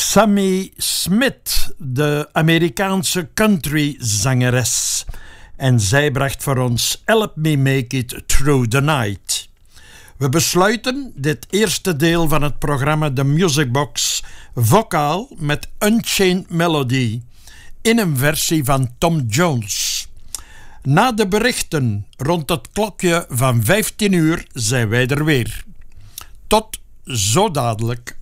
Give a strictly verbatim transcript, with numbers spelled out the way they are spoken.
Sammy Smith, de Amerikaanse countryzangeres. En zij bracht voor ons Help Me Make It Through the Night. We besluiten dit eerste deel van het programma The Music Box vocaal met Unchained Melody in een versie van Tom Jones. Na de berichten rond het klokje van vijftien uur zijn wij er weer. Tot zo dadelijk.